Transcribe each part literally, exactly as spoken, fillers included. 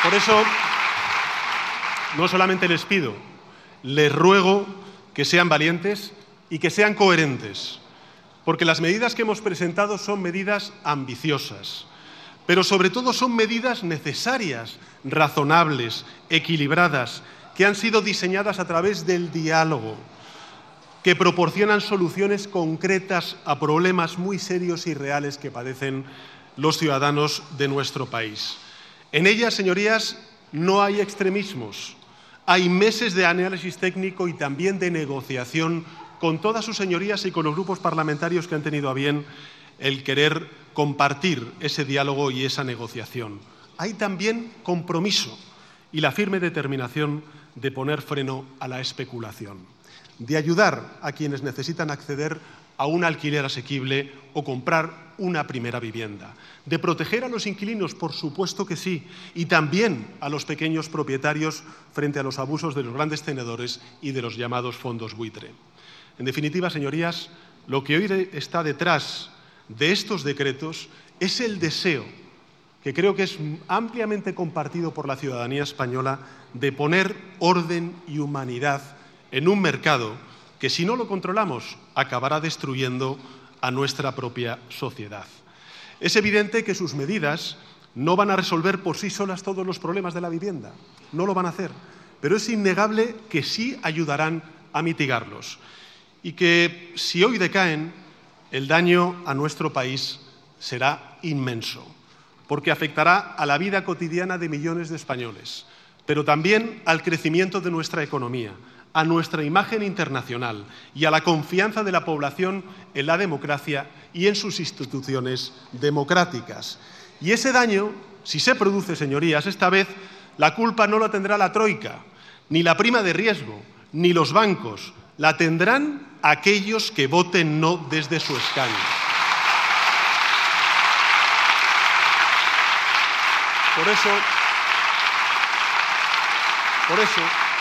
Por eso, no solamente les pido, les ruego que sean valientes y que sean coherentes, porque las medidas que hemos presentado son medidas ambiciosas, pero sobre todo son medidas necesarias, razonables, equilibradas, que han sido diseñadas a través del diálogo, que proporcionan soluciones concretas a problemas muy serios y reales que padecen los ciudadanos de nuestro país. En ellas, señorías, no hay extremismos. Hay meses de análisis técnico y también de negociación con todas sus señorías y con los grupos parlamentarios que han tenido a bien el querer compartir ese diálogo y esa negociación. Hay también compromiso y la firme determinación de poner freno a la especulación, de ayudar a quienes necesitan acceder a un alquiler asequible o comprar una primera vivienda, de proteger a los inquilinos, por supuesto que sí, y también a los pequeños propietarios frente a los abusos de los grandes tenedores y de los llamados fondos buitre. En definitiva, señorías, lo que hoy está detrás de estos decretos es el deseo, que creo que es ampliamente compartido por la ciudadanía española, de poner orden y humanidad en un mercado que, si no lo controlamos, acabará destruyendo a nuestra propia sociedad. Es evidente que sus medidas no van a resolver por sí solas todos los problemas de la vivienda, no lo van a hacer, pero es innegable que sí ayudarán a mitigarlos y que, si hoy decaen, el daño a nuestro país será inmenso, porque afectará a la vida cotidiana de millones de españoles, pero también al crecimiento de nuestra economía, a nuestra imagen internacional y a la confianza de la población en la democracia y en sus instituciones democráticas. Y ese daño, si se produce, señorías, esta vez la culpa no la tendrá la Troika, ni la prima de riesgo, ni los bancos, la tendrán aquellos que voten no desde su escaño. Por eso, por eso,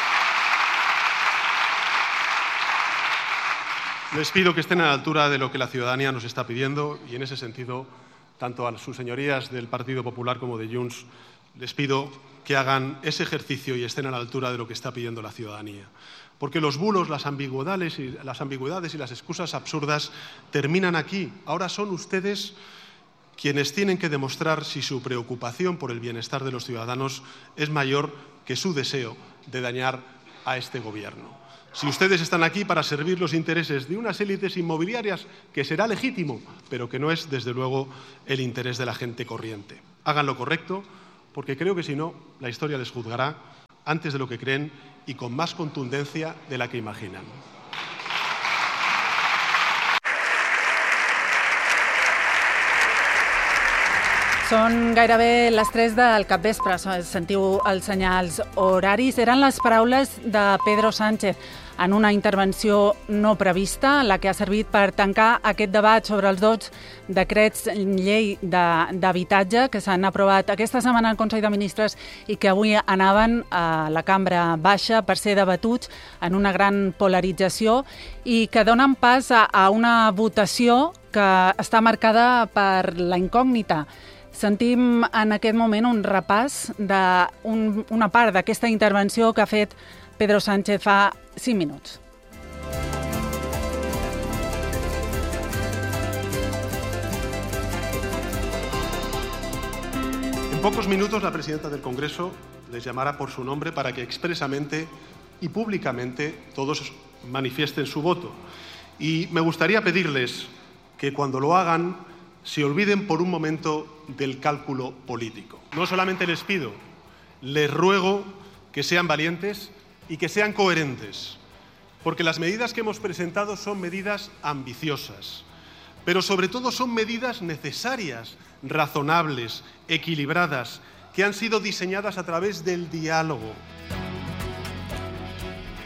les pido que estén a la altura de lo que la ciudadanía nos está pidiendo y, en ese sentido, tanto a sus señorías del Partido Popular como de Junts, les pido que hagan ese ejercicio y estén a la altura de lo que está pidiendo la ciudadanía. Porque los bulos, las ambigüedades y las, ambigüedades y las excusas absurdas terminan aquí. Ahora son ustedes quienes tienen que demostrar si su preocupación por el bienestar de los ciudadanos es mayor que su deseo de dañar a este Gobierno. Si ustedes están aquí para servir los intereses de unas élites inmobiliarias, que será legítimo, pero que no es, desde luego, el interés de la gente corriente. Hagan lo correcto, porque creo que si no, la historia les juzgará antes de lo que creen y con más contundencia de la que imaginan. Són gairebé les tres del capvespre, sentiu els senyals horaris. Eren les paraules de Pedro Sánchez en una intervenció no prevista, la que ha servit per tancar aquest debat sobre els dos decrets llei d'habitatge que s'han aprovat aquesta setmana al Consell de Ministres i que avui anaven a la cambra baixa per ser debatuts en una gran polarització i que donen pas a una votació que està marcada per la incògnita. Sentim en aquest moment un repàs d'una part d'aquesta intervenció que ha fet Pedro Sánchez fa cinc minuts. En pocos minutos la presidenta del Congreso les llamará por su nombre para que expresamente y públicamente todos manifiesten su voto. Y me gustaría pedirles que cuando lo hagan se olviden por un momento del cálculo político. No solamente les pido, les ruego que sean valientes y que sean coherentes, porque las medidas que hemos presentado son medidas ambiciosas, pero sobre todo son medidas necesarias, razonables, equilibradas, que han sido diseñadas a través del diálogo,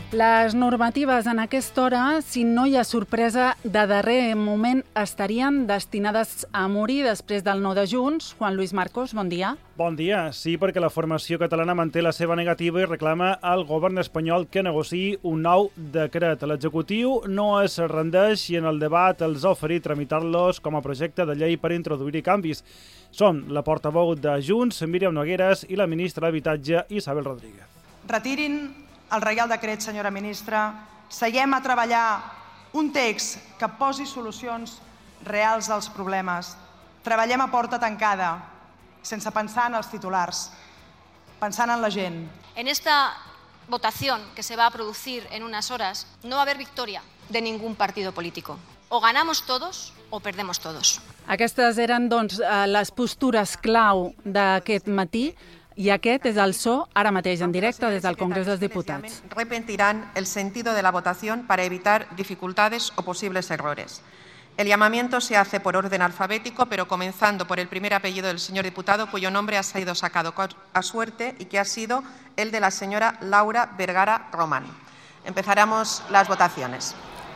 Les normatives en aquesta hora, si no hi ha sorpresa, de darrer moment estarien destinades a morir després del nou de Junts. Juan Luis Marcos, bon dia. Bon dia. Sí, perquè la formació catalana manté la seva negativa i reclama al govern espanyol que negociï un nou decret. L'executiu no es rendeix i en el debat els ha oferit tramitar-los com a projecte de llei per introduir-hi canvis. Són la portaveu de Junts, Míriam Nogueras, i la ministra d'Habitatge, Isabel Rodríguez. Retirin el Reial Decret, senyora ministra. Seguem a treballar un text que posi solucions reals als problemes. Treballem a porta tancada, sense pensar en els titulars, pensant en la gent. En esta votación que se va a producir en unas horas, no va a haber victoria de ningún partido político. O ganamos todos o perdemos todos. Aquestes eren, doncs, les postures clau d'aquest matí. I aquest és el so, ara mateix, en directe, des del Congrés dels Diputats. Repentirán el sentido de la votación para evitar dificultades o posibles errores. El llamamiento se hace por orden alfabético, pero comenzando por el primer apellido del señor diputado, cuyo nombre ha sido sacado a suerte y que ha sido el de la señora Laura Vergara Román. Empezaremos las votaciones.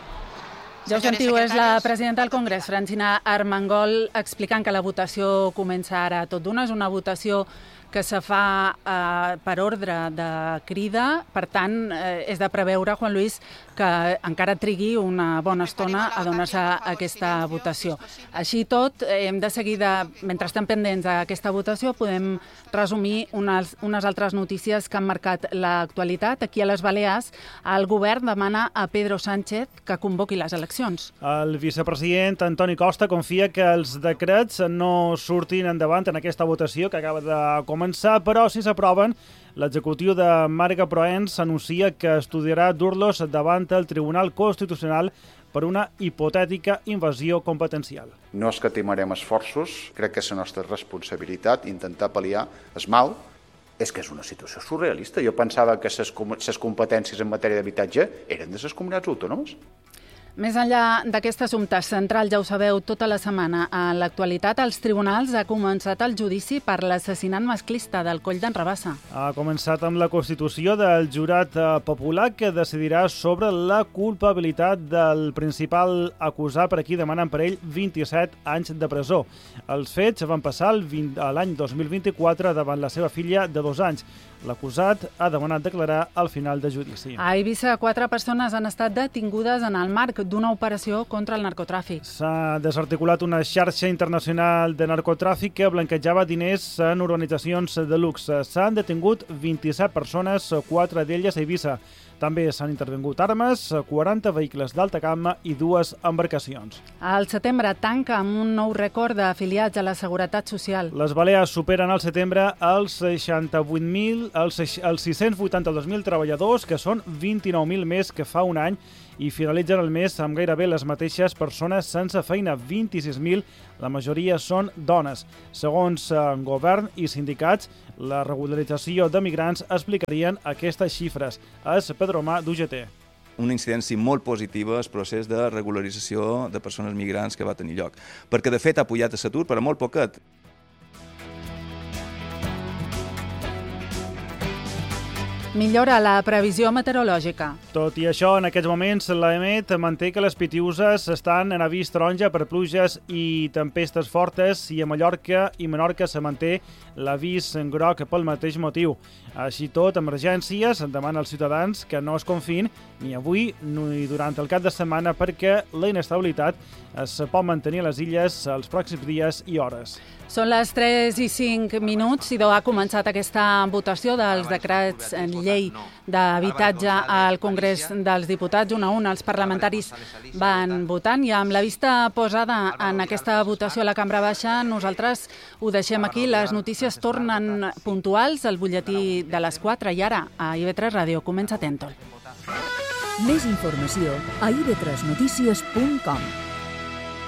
Ja ho sentiu, és la presidenta del Congrés, Francina Armengol, explicant que la votació comença ara tot d'una. És una votació que se fa eh, per ordre de crida, per tant, eh, és de preveure, Juan Luis, que encara trigui una bona estona a donar-se aquesta votació. Així tot, hem de seguir, de, mentre estem pendents d'aquesta votació, podem resumir unes, unes altres notícies que han marcat l'actualitat. Aquí a les Balears, el govern demana a Pedro Sánchez que convoqui les eleccions. El vicepresident Antoni Costa confia que els decrets no surtin endavant en aquesta votació que acaba de començar, però si s'aproven, l'executiu de Marga Proens anuncia que estudiarà dur-los davant el Tribunal Constitucional per una hipotètica invasió competencial. No escatimarem esforços, crec que és la nostra responsabilitat intentar pal·liar el mal. És que és una situació surrealista. Jo pensava que les competències en matèria d'habitatge eren de les comunitats autònomes. Més enllà d'aquest assumpte central, ja ho sabeu, tota la setmana a l'actualitat, als tribunals ha començat el judici per l'assassinat masclista del Coll d'en Rabassa. Ha començat amb la constitució del jurat popular que decidirà sobre la culpabilitat del principal acusat, per aquí demanen per ell vint-i-set anys de presó. Els fets van passar l'any dos mil vint-i-quatre davant la seva filla de dos anys. L'acusat ha demanat declarar al final de judici. A Eivissa, quatre persones han estat detingudes en el marc d'una operació contra el narcotràfic. S'ha desarticulat una xarxa internacional de narcotràfic que blanquejava diners en organitzacions de luxe. S'han detingut vint-i-set persones, quatre d'elles a Eivissa. També s'han intervingut armes, quaranta vehicles d'alta gamma i dues embarcacions. El setembre tanca amb un nou rècord d'afiliats a la Seguretat Social. Les Balears superen al setembre els seixanta-vuit mil, els sis-cents vuitanta-dos mil treballadors, que són vint-i-nou mil més que fa un any, i finalitzen el mes amb gairebé les mateixes persones sense feina, vint-i-sis mil, la majoria són dones. Segons el govern i sindicats, la regularització de migrants explicarien aquestes xifres. És Pedro Omar, d'U G T. Una incidència molt positiva al procés de regularització de persones migrants que va tenir lloc, perquè de fet ha pujat a l'atur per a molt poquet. Millora la previsió meteorològica. Tot i això, en aquests moments, l'EMET manté que les Pitiüses estan en avís taronja per pluges i tempestes fortes i a Mallorca i Menorca se manté l'avís en groc pel mateix motiu. Així tot, emergències demana als ciutadans que no es confin ni avui ni durant el cap de setmana perquè la inestabilitat es pot mantenir a les illes els pròxims dies i hores. Són les tres i cinc minuts i ha començat aquesta votació dels decrets en llei d'habitatge al Congrés dels Diputats. Un a un els parlamentaris van votant i amb la vista posada en aquesta votació a la Cambra Baixa, nosaltres ho deixem aquí. Les notícies tornen puntuals al butlletí de les quatre i ara a I V tres Ràdio comença Tentol. Més informació a i ve tres notícies punt com.